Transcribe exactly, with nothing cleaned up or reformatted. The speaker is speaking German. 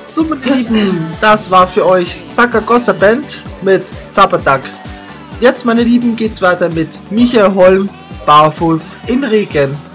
So, meine Lieben, das war für euch Sakagossa Band mit Zapatak. Jetzt, meine Lieben, geht's weiter mit Michael Holm, Barfuß im Regen.